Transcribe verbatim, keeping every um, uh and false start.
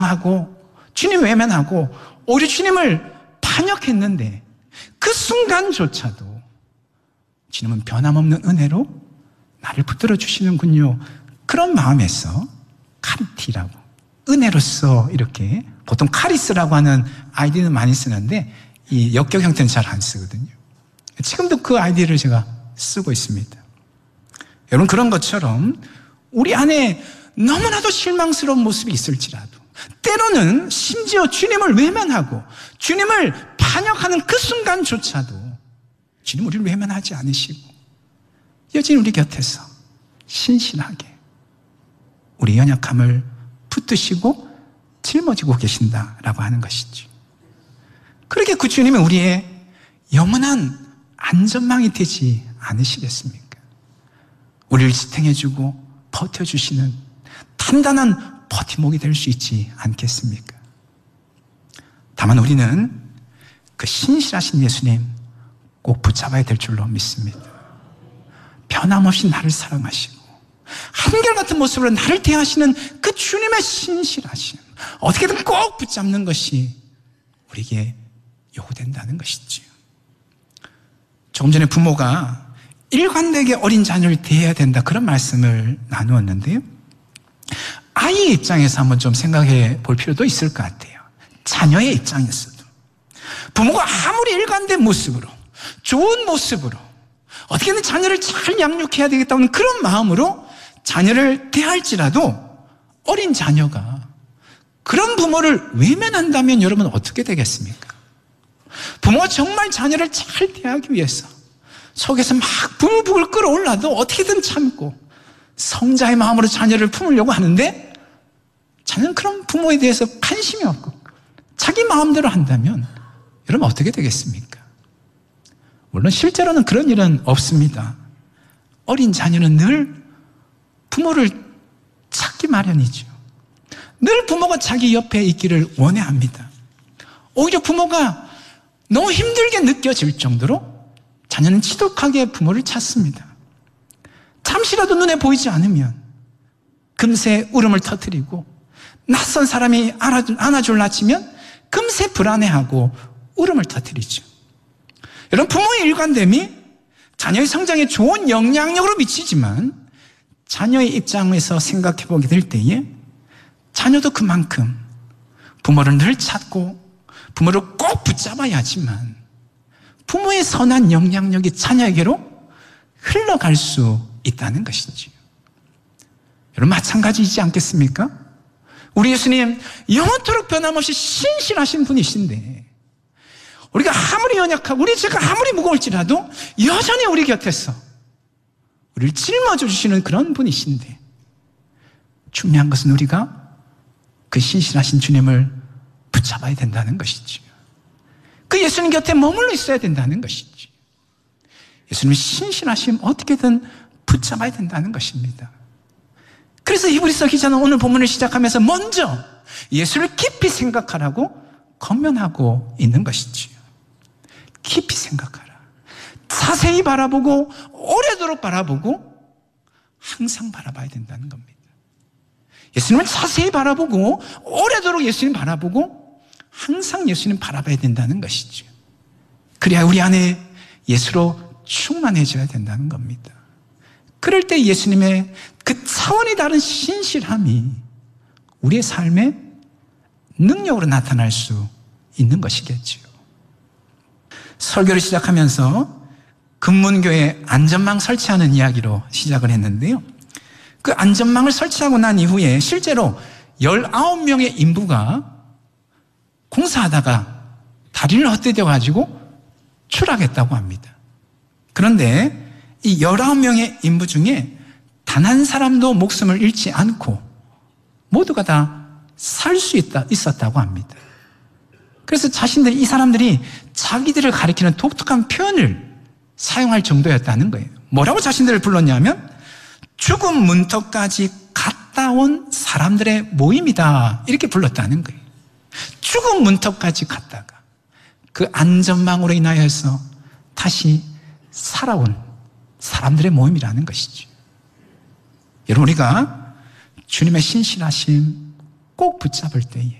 하고 주님 외면하고 오히려 주님을 반역했는데 그 순간조차도 주님은 변함없는 은혜로 나를 붙들어 주시는군요. 그런 마음에서 카리티라고, 은혜로서, 이렇게 보통 카리스라고 하는 아이디는 많이 쓰는데 이 역격 형태는 잘 안 쓰거든요. 지금도 그 아이디를 제가 쓰고 있습니다. 여러분, 그런 것처럼 우리 안에 너무나도 실망스러운 모습이 있을지라도, 때로는 심지어 주님을 외면하고 주님을 반역하는 그 순간조차도 주님 우리를 외면하지 않으시고 여전히 우리 곁에서 신실하게 우리 연약함을 붙드시고 짊어지고 계신다라고 하는 것이죠. 그렇게 그 주님은 우리의 영원한 안전망이 되지 않으시겠습니까? 우리를 지탱해주고 버텨주시는 단단한 버팀목이 될 수 있지 않겠습니까? 다만 우리는 그 신실하신 예수님 꼭 붙잡아야 될 줄로 믿습니다. 변함없이 나를 사랑하시고 한결같은 모습으로 나를 대하시는 그 주님의 신실하심, 어떻게든 꼭 붙잡는 것이 우리에게 요구된다는 것이지요. 조금 전에 부모가 일관되게 어린 자녀를 대해야 된다, 그런 말씀을 나누었는데요, 아이의 입장에서 한번 좀 생각해 볼 필요도 있을 것 같아요. 자녀의 입장에서도 부모가 아무리 일관된 모습으로, 좋은 모습으로 어떻게든 자녀를 잘 양육해야 되겠다는 그런 마음으로 자녀를 대할지라도 어린 자녀가 그런 부모를 외면한다면 여러분 어떻게 되겠습니까? 부모가 정말 자녀를 잘 대하기 위해서 속에서 막 부글부글 끓어올라도 어떻게든 참고 성자의 마음으로 자녀를 품으려고 하는데 자녀는 그런 부모에 대해서 관심이 없고 자기 마음대로 한다면 여러분 어떻게 되겠습니까? 물론 실제로는 그런 일은 없습니다. 어린 자녀는 늘 부모를 찾기 마련이죠. 늘 부모가 자기 옆에 있기를 원해합니다. 오히려 부모가 너무 힘들게 느껴질 정도로 자녀는 지독하게 부모를 찾습니다. 잠시라도 눈에 보이지 않으면 금세 울음을 터뜨리고, 낯선 사람이 안아줄라 치면 금세 불안해하고 울음을 터뜨리죠. 여러분, 부모의 일관됨이 자녀의 성장에 좋은 영향력으로 미치지만 자녀의 입장에서 생각해 보게 될 때에 자녀도 그만큼 부모를 늘 찾고 부모를 꼭 붙잡아야 하지만 부모의 선한 영향력이 자녀에게로 흘러갈 수 있다는 것이지요. 여러분, 마찬가지이지 않겠습니까? 우리 예수님 영원토록 변함없이 신실하신 분이신데 우리가 아무리 연약하고 우리 죄가 아무리 무거울지라도 여전히 우리 곁에서 우리를 짊어져 주시는 그런 분이신데, 중요한 것은 우리가 그 신실하신 주님을 붙잡아야 된다는 것이지요. 그 예수님 곁에 머물러 있어야 된다는 것이지요. 예수님의 신실하심 어떻게든 붙잡아야 된다는 것입니다. 그래서 히브리서 기자는 오늘 본문을 시작하면서 먼저 예수를 깊이 생각하라고 권면하고 있는 것이지요. 깊이 생각하라. 자세히 바라보고 오래도록 바라보고 항상 바라봐야 된다는 겁니다. 예수님을 자세히 바라보고 오래도록 예수님 바라보고 항상 예수님 바라봐야 된다는 것이죠. 그래야 우리 안에 예수로 충만해져야 된다는 겁니다. 그럴 때 예수님의 그 차원이 다른 신실함이 우리의 삶에 능력으로 나타날 수 있는 것이겠지요. 설교를 시작하면서 금문교회 안전망 설치하는 이야기로 시작을 했는데요, 그 안전망을 설치하고 난 이후에 실제로 열아홉 명의 인부가 공사하다가 다리를 헛디뎌 가지고 추락했다고 합니다. 그런데 이 열아홉 명의 인부 중에 단 한 사람도 목숨을 잃지 않고 모두가 다 살 수 있었다고 합니다. 그래서 자신들, 이 사람들이 자기들을 가리키는 독특한 표현을 사용할 정도였다는 거예요. 뭐라고 자신들을 불렀냐면 죽음 문턱까지 갔다 온 사람들의 모임이다, 이렇게 불렀다는 거예요. 죽음 문턱까지 갔다가 그 안전망으로 인하여서 다시 살아온 사람들의 모임이라는 것이죠. 여러분, 우리가 주님의 신실하심 꼭 붙잡을 때에